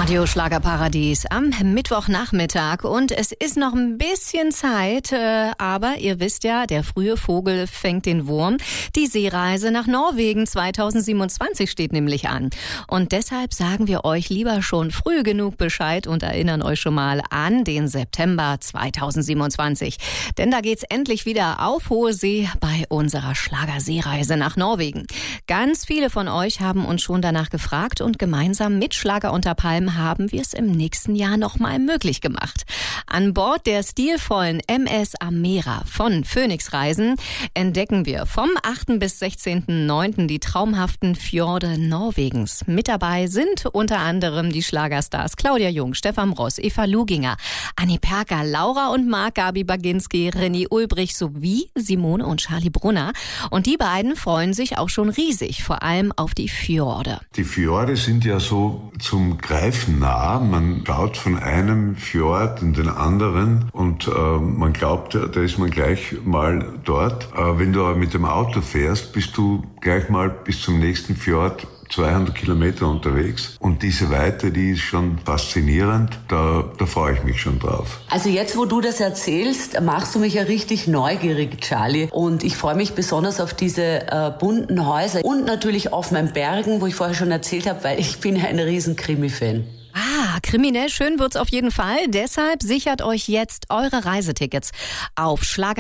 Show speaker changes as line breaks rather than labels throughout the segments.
Radio Schlagerparadies am Mittwochnachmittag und es ist noch ein bisschen Zeit, aber ihr wisst ja, der frühe Vogel fängt den Wurm. Die Seereise nach Norwegen 2027 steht nämlich an und deshalb sagen wir euch lieber schon früh genug Bescheid und erinnern euch schon mal an den September 2027. Denn da geht's endlich wieder auf hohe See bei unserer Schlagerseereise nach Norwegen. Ganz viele von euch haben uns schon danach gefragt und gemeinsam mit Schlager unter Palmen haben wir es im nächsten Jahr noch mal möglich gemacht. An Bord der stilvollen MS Amera von Phoenix Reisen entdecken wir vom 8. bis 16.09. die traumhaften Fjorde Norwegens. Mit dabei sind unter anderem die Schlagerstars Claudia Jung, Stefan Ross, Eva Luginger, Anni Perker, Laura und Marc, Gabi Baginski, René Ulbrich sowie Simone und Charlie Brunner. Und die beiden freuen sich auch schon riesig, vor allem auf die Fjorde.
Die Fjorde sind ja so zum Greifen nah. Man schaut von einem Fjord in den anderen und man glaubt, da ist man gleich mal dort. Wenn du aber mit dem Auto fährst, bist du gleich mal bis zum nächsten Fjord 200 Kilometer unterwegs. Und diese Weite, die ist schon faszinierend. Da freue ich mich schon drauf.
Also jetzt, wo du das erzählst, machst du mich ja richtig neugierig, Charlie. Und ich freue mich besonders auf diese bunten Häuser und natürlich auf meinen Bergen, wo ich vorher schon erzählt habe, weil ich bin ja ein riesen Krimi-Fan.
Kriminell schön wird's auf jeden Fall. Deshalb sichert euch jetzt eure Reisetickets auf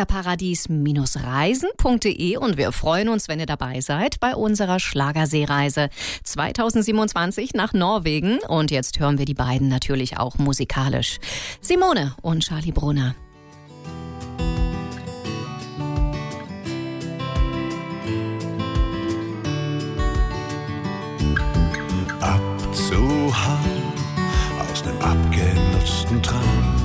schlagerparadies-reisen.de und wir freuen uns, wenn ihr dabei seid bei unserer Schlagerseereise 2027 nach Norwegen. Und jetzt hören wir die beiden natürlich auch musikalisch. Simone und Charlie Brunner.
Abzuhauen aus nem abgenutzten Traum.